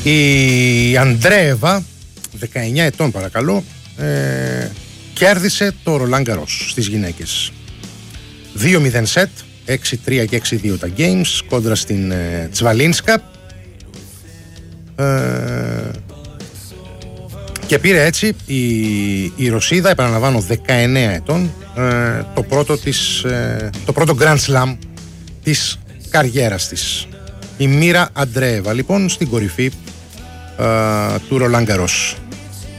Η Αντρέεβα, 19 ετών παρακαλώ, κέρδισε το Roland Garros στις γυναίκες. 2-0 σετ, 6-3 και 6-2 τα games κόντρα στην Τσβαλίνσκα, και πήρε έτσι η Ρωσίδα, επαναλαμβάνω 19 ετών, το πρώτο Grand Slam της καριέρας της. Η Μίρα Αντρέεβα λοιπόν στην κορυφή του Roland Garros.